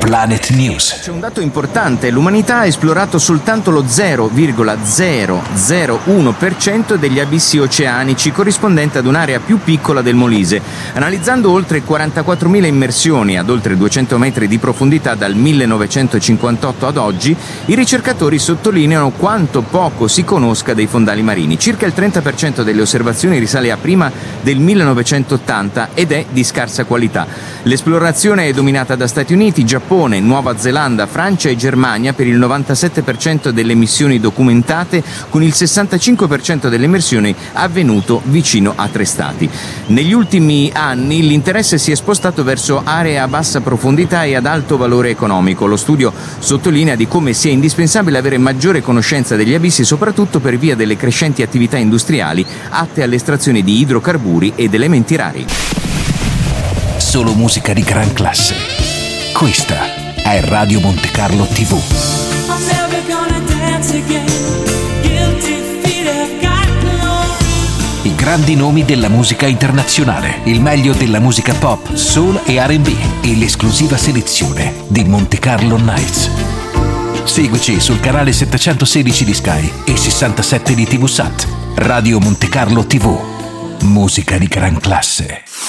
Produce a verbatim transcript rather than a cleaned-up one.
Planet News. C'è un dato importante: l'umanità ha esplorato soltanto lo zero virgola zero zero uno per cento degli abissi oceanici, corrispondente ad un'area più piccola del Molise. Analizzando oltre quarantaquattromila immersioni ad oltre duecento metri di profondità dal millenovecentocinquantotto ad oggi, i ricercatori sottolineano quanto poco si conosca dei fondali marini. Circa il trenta per cento delle osservazioni risale a prima del millenovecentottanta ed è di scarsa qualità. L'esplorazione è dominata da Stati Uniti, Giappone, Nuova Zelanda, Francia e Germania per il novantasette per cento delle emissioni documentate, con il sessantacinque per cento delle emissioni avvenuto vicino a tre stati. Negli ultimi anni l'interesse si è spostato verso aree a bassa profondità e ad alto valore economico. Lo studio sottolinea di come sia indispensabile avere maggiore conoscenza degli abissi, soprattutto per via delle crescenti attività industriali atte all'estrazione di idrocarburi ed elementi rari. Solo musica di gran classe. Questa è Radio Monte Carlo tivù. I grandi nomi della musica internazionale, il meglio della musica pop, soul e R and B e l'esclusiva selezione di Monte Carlo Nights. Seguici sul canale settecentosedici di Sky e sessantasette di tivù Sat. Radio Monte Carlo tivù. Musica di gran classe.